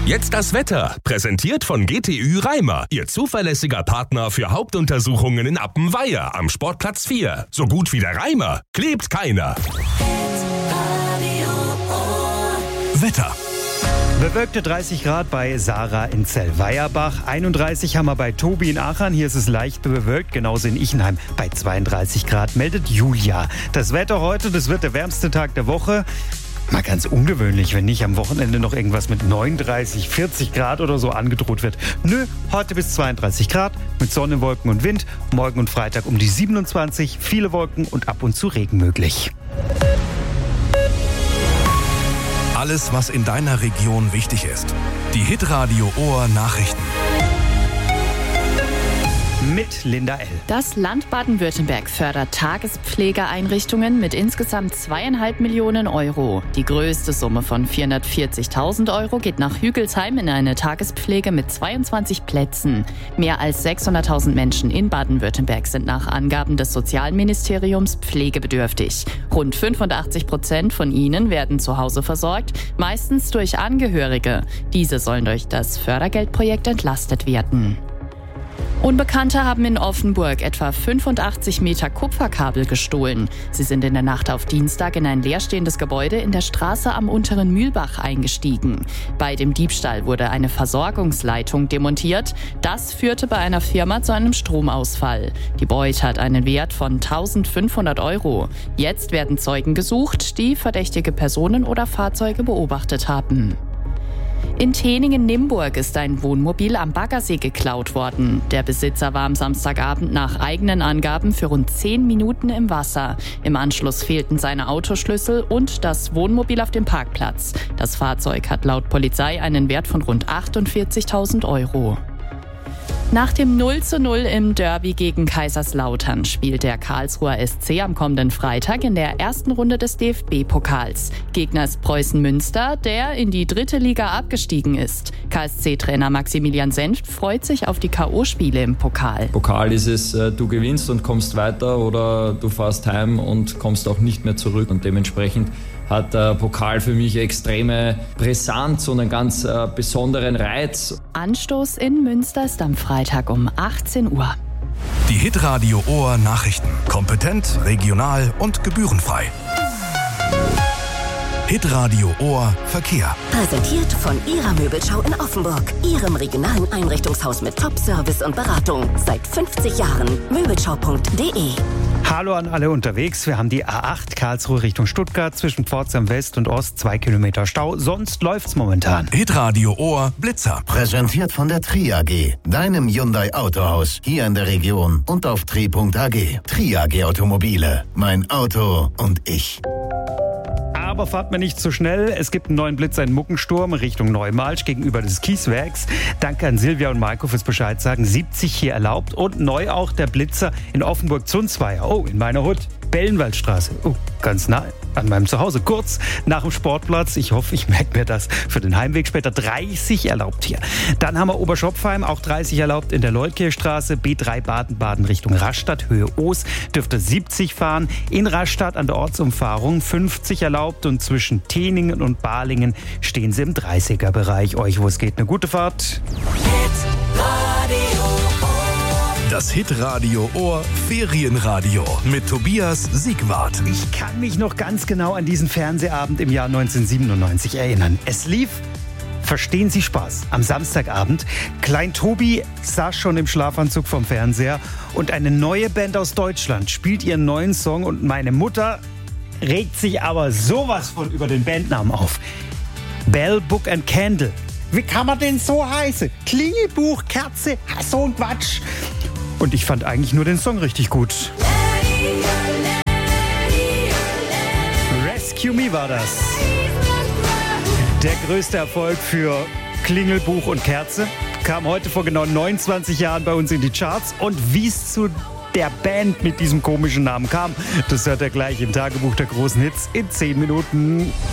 Jetzt das Wetter, präsentiert von GTÜ Reimer, Ihr zuverlässiger Partner für Hauptuntersuchungen in Appenweier am Sportplatz 4. So gut wie der Reimer, klebt keiner. Wetter. Bewölkte 30 Grad bei Sarah in Zellweierbach, 31 haben wir bei Tobi in Aachen, hier ist es leicht bewölkt, genauso in Ichenheim bei 32 Grad, meldet Julia. Das Wetter heute, das wird der wärmste Tag der Woche. Mal ganz ungewöhnlich, wenn nicht am Wochenende noch irgendwas mit 39, 40 Grad oder so angedroht wird. Nö, heute bis 32 Grad mit Sonne, Wolken und Wind. Morgen und Freitag um die 27, viele Wolken und ab und zu Regen möglich. Alles, was in deiner Region wichtig ist. Die Hitradio Ohr Nachrichten. Mit Linda L. Das Land Baden-Württemberg fördert Tagespflegeeinrichtungen mit insgesamt 2,5 Millionen Euro. Die größte Summe von 440.000 Euro geht nach Hügelsheim in eine Tagespflege mit 22 Plätzen. Mehr als 600.000 Menschen in Baden-Württemberg sind nach Angaben des Sozialministeriums pflegebedürftig. Rund 85% von ihnen werden zu Hause versorgt, meistens durch Angehörige. Diese sollen durch das Fördergeldprojekt entlastet werden. Unbekannte haben in Offenburg etwa 85 Meter Kupferkabel gestohlen. Sie sind in der Nacht auf Dienstag in ein leerstehendes Gebäude in der Straße am Unteren Mühlbach eingestiegen. Bei dem Diebstahl wurde eine Versorgungsleitung demontiert. Das führte bei einer Firma zu einem Stromausfall. Die Beute hat einen Wert von 1.500 Euro. Jetzt werden Zeugen gesucht, die verdächtige Personen oder Fahrzeuge beobachtet haben. In Teningen-Nimburg ist ein Wohnmobil am Baggersee geklaut worden. Der Besitzer war am Samstagabend nach eigenen Angaben für rund 10 Minuten im Wasser. Im Anschluss fehlten seine Autoschlüssel und das Wohnmobil auf dem Parkplatz. Das Fahrzeug hat laut Polizei einen Wert von rund 48.000 Euro. Nach dem 0:0 im Derby gegen Kaiserslautern spielt der Karlsruher SC am kommenden Freitag in der ersten Runde des DFB-Pokals. Gegner ist Preußen Münster, der in die 3. Liga abgestiegen ist. KSC-Trainer Maximilian Senft freut sich auf die K.O.-Spiele im Pokal. Pokal ist es, du gewinnst und kommst weiter oder du fährst heim und kommst auch nicht mehr zurück. Und dementsprechend hat der Pokal für mich extreme Brisanz und einen ganz besonderen Reiz. Anstoß in Münster ist am Freitag um 18 Uhr. Die Hitradio Ohr Nachrichten. Kompetent, regional und gebührenfrei. Hitradio Ohr Verkehr. Präsentiert von Ihrer Möbelschau in Offenburg. Ihrem regionalen Einrichtungshaus mit Top-Service und Beratung. Seit 50 Jahren. Möbelschau.de. Hallo an alle unterwegs. Wir haben die A8 Karlsruhe Richtung Stuttgart zwischen Pforzheim West und Ost 2 Kilometer Stau. Sonst läuft's momentan. Hitradio Ohr Blitzer. Präsentiert von der Tri AG, deinem Hyundai Autohaus hier in der Region und auf tri.ag. Tri AG Automobile. Mein Auto und ich. Aber fahrt mir nicht zu schnell. Es gibt einen neuen Blitzer in Muckensturm Richtung Neumalsch gegenüber des Kieswerks. Danke an Silvia und Maiko fürs Bescheid sagen. 70 hier erlaubt und neu auch der Blitzer in Offenburg-Zunzweier. Oh, in meiner Hut. Bellenwaldstraße. Oh, ganz nah an meinem Zuhause. Kurz nach dem Sportplatz. Ich hoffe, ich merke mir das für den Heimweg später. 30 erlaubt hier. Dann haben wir Oberschopfheim, auch 30 erlaubt in der Leutkirchstraße. B3 Baden-Baden Richtung Rastatt, Höhe Oos, dürfte 70 fahren. In Rastatt an der Ortsumfahrung 50 erlaubt und zwischen Teningen und Balingen stehen sie im 30er-Bereich. Euch, wo es geht, eine gute Fahrt. Das Hitradio Ohr Ferienradio mit Tobias Siegwart. Ich kann mich noch ganz genau an diesen Fernsehabend im Jahr 1997 erinnern. Es lief Verstehen Sie Spaß am Samstagabend. Klein Tobi saß schon im Schlafanzug vom Fernseher und eine neue Band aus Deutschland spielt ihren neuen Song und meine Mutter regt sich aber sowas von über den Bandnamen auf. Bell, Book and Candle. Wie kann man denn so heißen? Klingelbuch, Kerze, so ein Quatsch. Und ich fand eigentlich nur den Song richtig gut. Rescue Me war das. Der größte Erfolg für Klingelbuch und Kerze kam heute vor genau 29 Jahren bei uns in die Charts. Und wie es zu der Band mit diesem komischen Namen kam, das hört ihr gleich im Tagebuch der großen Hits in 10 Minuten.